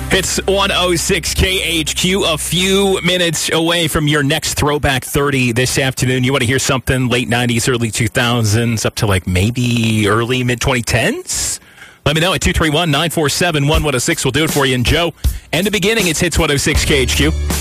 It's 106 KHQ, a few minutes away from your next Throwback 30 this afternoon. You want to hear something late 90s, early 2000s, up to like maybe early mid-2010s? Let me know at 231-947-1106. We'll do it for you. And Joe, and the beginning, it's Hits 106 KHQ.